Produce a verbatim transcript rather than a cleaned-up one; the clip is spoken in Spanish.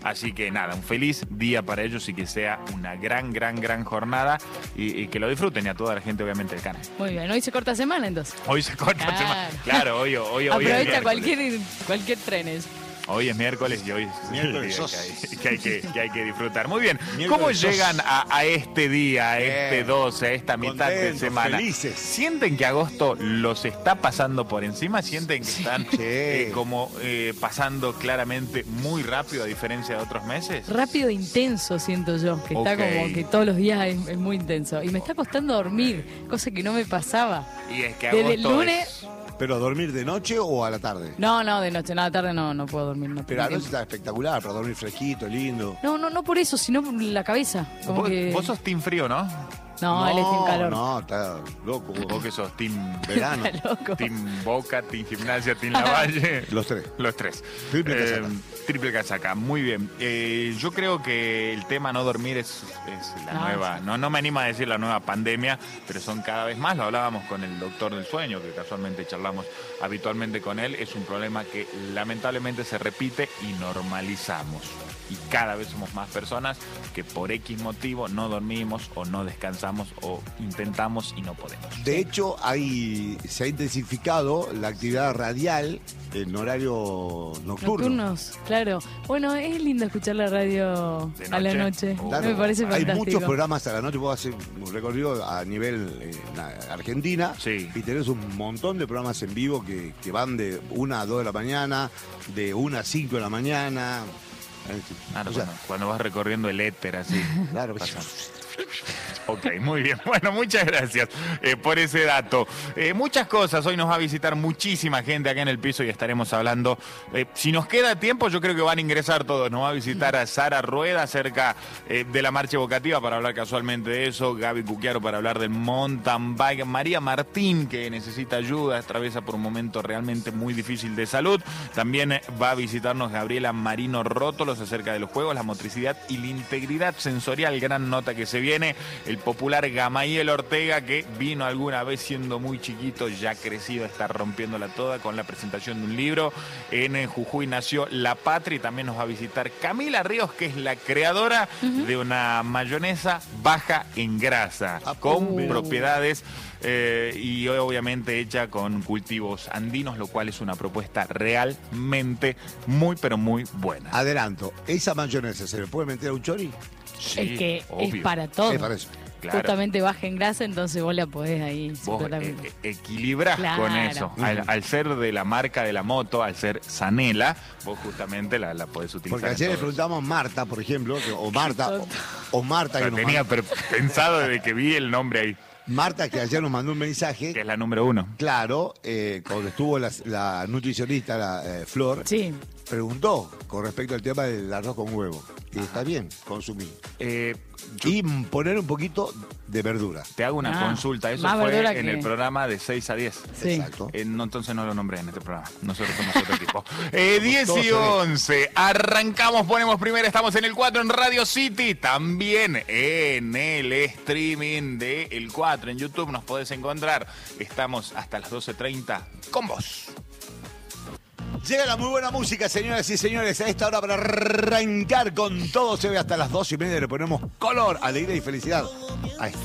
Así que nada, un feliz día para ellos y que sea una gran, gran, gran jornada y, y que lo disfruten y a toda la gente obviamente del canal. Muy bien, hoy se corta semana entonces. Hoy se corta Claro. semana. Claro, hoy, hoy, hoy Aprovecha es miércoles. cualquier, cualquier trenes. Hoy es miércoles y hoy es Miércoles el día sos. que hay que, hay que, que hay que disfrutar. Muy bien, Miércoles ¿cómo sos. llegan a, a este día, a este Bien. doce, a esta mitad de Contentos, semana? felices. ¿Sienten que agosto los está pasando por encima? ¿Sienten que están Sí. eh, como eh, pasando claramente muy rápido a diferencia de otros meses? Rápido e intenso siento yo, que está Ok. como que todos los días es, es muy intenso. Y me está costando dormir, cosa que no me pasaba. Y es que Desde agosto el lunes- es- ¿Pero dormir de noche o a la tarde? No, no, de noche, no, de tarde no, no puedo dormir. No, Pero a la tengo noche está espectacular, para dormir fresquito, lindo. No, no, no por eso, sino por la cabeza. Como vos, que... vos sos team frío, ¿no? No, él es team calor. No, está loco. Vos que sos team Verano. Está loco. Team Boca, Team Gimnasia, Team Lavalle. Los tres. Los tres. Triple Eh, casaca. triple casaca, muy bien. Eh, yo creo que el tema no dormir es, es la No, nueva, sí. no, no me anima a decir la nueva pandemia, pero son cada vez más, lo hablábamos con el doctor del sueño, que casualmente charlamos habitualmente con él, es un problema que lamentablemente se repite y normalizamos. Y cada vez somos más personas que por X motivo no dormimos o no descansamos o intentamos y no podemos. De hecho, hay, se ha intensificado la actividad radial en horario nocturno. Nocturnos, claro. Bueno, es lindo escuchar la radio De a la noche. noche. Claro, Me parece hay fantástico. muchos programas a la noche, vos haces un recorrido a nivel eh, na- Argentina Sí. y tenés un montón de programas en vivo que, que van de una a dos de la mañana, de una a cinco de la mañana. Claro, O sea, cuando, cuando vas recorriendo el éter así. claro, pasa. Ok, muy bien. Bueno, muchas gracias eh, por ese dato. Eh, muchas cosas. Hoy nos va a visitar muchísima gente acá en el piso y estaremos hablando. Eh, si nos queda tiempo, yo creo que van a ingresar todos. Nos va a visitar a Sara Rueda acerca eh, de la marcha evocativa para hablar casualmente de eso. Gaby Cuquiaro para hablar del mountain bike. María Martín, que necesita ayuda, atraviesa por un momento realmente muy difícil de salud. También eh, va a visitarnos Gabriela Marino Rótolos acerca de los juegos, la motricidad y la integridad sensorial. Gran nota que se viene. El popular Gamaliel Ortega, que vino alguna vez siendo muy chiquito, ya crecido, está rompiéndola toda con la presentación de un libro. En Jujuy nació La Patria y también nos va a visitar Camila Ríos, que es la creadora de una mayonesa baja en grasa, Ah, con mira. propiedades eh, y obviamente hecha con cultivos andinos, lo cual es una propuesta realmente muy, pero muy buena. adelanto, ¿esa mayonesa se le puede meter a un chori? Sí, es que obvio. es para todo. Es para eso. Claro. Justamente baja en grasa, entonces vos la podés ahí. Vos totalmente. eh, eh, equilibrás Claro. con eso. Al, Ujú. al ser de la marca de la moto, al ser Sanela, vos justamente la, la podés utilizar. Porque en ayer le todos. preguntamos a Marta, por ejemplo, que- o Marta, o, o Marta que Lo nos tenía mandó- per- pensado desde que vi el nombre ahí, Marta que ayer nos mandó un que mensaje. es la número uno. Claro, eh, cuando estuvo la, la nutricionista, la eh, Flor, Sí. preguntó con respecto al tema del arroz con huevo. Y está bien, consumir. Eh, yo Y poner un poquito de verdura. te hago una Ah, consulta. Eso más fue verdura en que- el programa de seis a diez. Sí. Exacto. Eh, no, entonces no lo nombré en este programa. Nosotros somos otro equipo. Eh, diez y todos once. Arrancamos, ponemos primero. Estamos en el cuatro en Radio City. También en el streaming de El cuatro en YouTube nos podés encontrar. Estamos hasta las doce treinta con vos. Llega la muy buena música, señoras y señores, a esta hora para arrancar con todo. Se ve hasta las dos y media, le ponemos color, alegría y felicidad a esto.